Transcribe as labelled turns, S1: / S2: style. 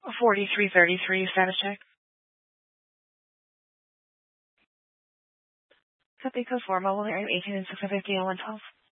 S1: 4333, status check. Copy code 4, mobile area 18 and 650 on 112.